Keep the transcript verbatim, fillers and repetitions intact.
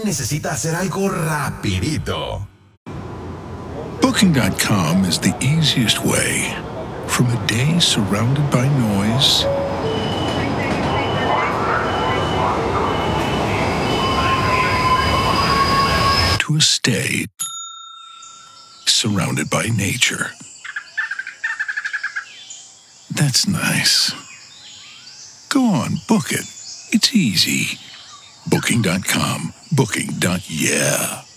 necesita hacer algo rapidito. Booking dot com is the easiest way. From a day surrounded by noise to a stay surrounded by nature. That's nice. Go on, book it. It's easy. Booking dot com. Booking. Yeah.